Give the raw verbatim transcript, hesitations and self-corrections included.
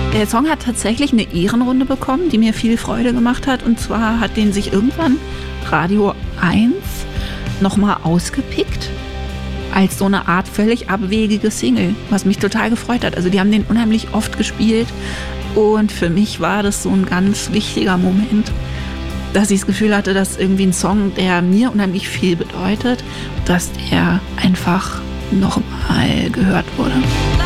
Der Song hat tatsächlich eine Ehrenrunde bekommen, die mir viel Freude gemacht hat. Und zwar hat den sich irgendwann Radio eins nochmal ausgepickt als so eine Art völlig abwegige Single, was mich total gefreut hat. Also die haben den unheimlich oft gespielt und für mich war das so ein ganz wichtiger Moment, dass ich das Gefühl hatte, dass irgendwie ein Song, der mir unheimlich viel bedeutet, dass der einfach nochmal gehört wurde.